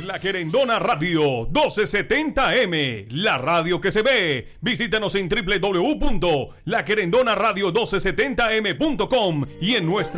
La Querendona Radio 1270M, la radio que se ve. Visítanos en www.laquerendonaradio1270m.com y en nuestra